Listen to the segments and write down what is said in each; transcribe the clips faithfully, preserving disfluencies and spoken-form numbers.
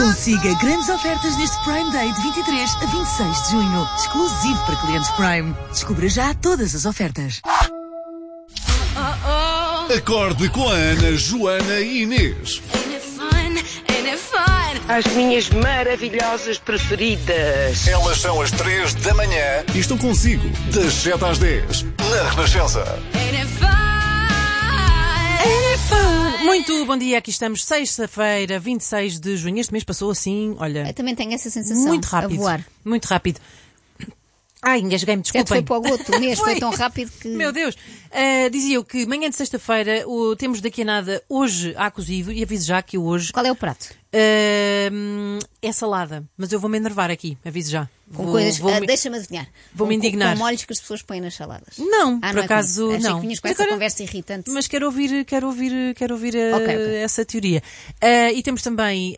Consiga grandes ofertas neste Prime Day de vinte e três a vinte e seis de junho. Exclusivo para clientes Prime. Descubra já todas as ofertas. Acorde com a Ana, Joana e Inês. As minhas maravilhosas preferidas. Elas são as três da manhã e estão consigo das sete às dez na Renascença. Muito bom dia, aqui estamos, sexta-feira, vinte e seis de junho. Este mês passou assim, olha... Eu também tenho essa sensação, muito rápido, a voar. Muito rápido. Ai, engasguei-me, desculpem. Foi para o outro mês, foi tão rápido que... Meu Deus. Uh, dizia eu que manhã de sexta-feira o, temos daqui a nada hoje há cozido e aviso já que hoje... Qual é o prato? Uh, é salada, mas eu vou-me enervar aqui, aviso já. Com vou, coisas... vou Uh, me... Deixa-me adivinhar. Vou-me indignar. Com molhos que as pessoas põem nas saladas. Não, ah, por não acaso é Achei não. que vinhas com Mas essa agora... conversa irritante. Mas quero ouvir, quero ouvir, quero ouvir uh, okay, okay. essa teoria. Uh, e temos também,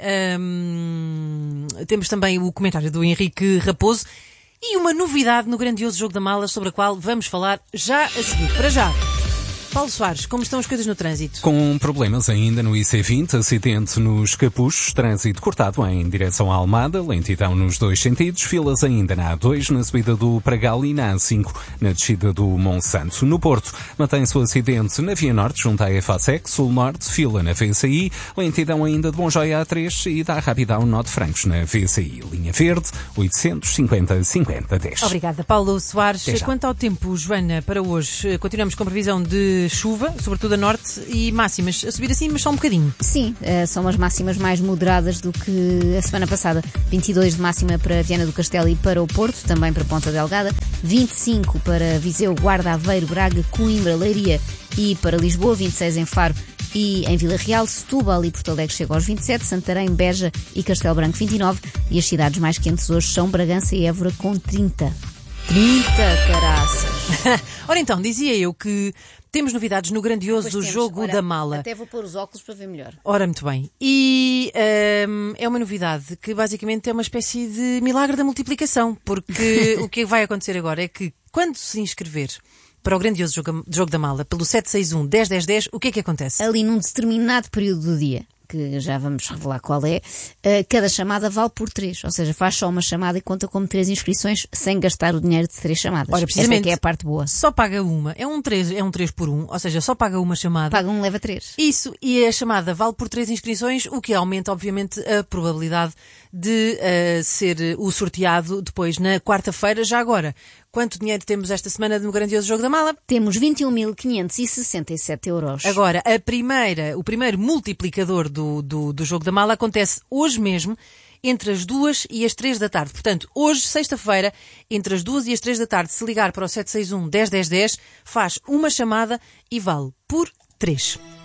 um, temos também o comentário do Henrique Raposo e uma novidade no grandioso Jogo da Mala sobre a qual vamos falar já a seguir. Para já. Paulo Soares, como estão as coisas no trânsito? Com problemas ainda no I C vinte, acidente nos Capuchos, trânsito cortado em direção à Almada, lentidão nos dois sentidos, filas ainda na A dois, na subida do Pragal e na A cinco, na descida do Monsanto. No Porto, mantém-se o acidente na Via Norte, junto à EFASEC, Sul-Norte, fila na V C I, lentidão ainda de Bonjoia A três e da Rapidão Nó de Francos na V C I. Linha Verde, oitocentos e cinquenta, cinquenta, dez. Obrigada, Paulo Soares. Quanto ao tempo, Joana, para hoje, continuamos com previsão de chuva, sobretudo a norte, e máximas a subir assim, mas só um bocadinho. Sim, uh, são umas máximas mais moderadas do que a semana passada. vinte e dois de máxima para Viana do Castelo e para o Porto, também para Ponta Delgada. vinte e cinco para Viseu, Guarda, Aveiro, Braga, Coimbra, Leiria e para Lisboa. vinte e seis em Faro e em Vila Real. Setúbal e Porto Alegre chegam aos vinte e sete. Santarém, Beja e Castelo Branco vinte e nove. E as cidades mais quentes hoje são Bragança e Évora com trinta. trinta, caraças! Ora então, dizia eu que temos novidades no grandioso temos, Jogo ora, da Mala. Até vou pôr os óculos para ver melhor. Ora, muito bem. E um, é uma novidade que basicamente é uma espécie de milagre da multiplicação, porque o que vai acontecer agora é que quando se inscrever para o grandioso Jogo, jogo da Mala pelo sete seis um, dez dez dez, o que é que acontece? Ali num determinado período do dia, que já vamos revelar qual é, cada chamada vale por três. Ou seja, faz só uma chamada e conta como três inscrições sem gastar o dinheiro de três chamadas. Ora, precisamente, essa é que é a parte boa. Só paga uma. É um três, é um três por um. Ou seja, só paga uma chamada. Paga um, leva três. Isso. E a chamada vale por três inscrições, o que aumenta, obviamente, a probabilidade de uh, ser o sorteado depois na quarta-feira. Já agora, quanto dinheiro temos esta semana no grandioso Jogo da Mala? Temos vinte e um mil quinhentos e sessenta e sete euros. Agora, a primeira, o primeiro multiplicador do, do, do Jogo da Mala acontece hoje mesmo, entre as duas e as três da tarde. Portanto, hoje, sexta-feira, entre as duas e as três da tarde, se ligar para o sete seis um, dez dez dez, faz uma chamada e vale por três.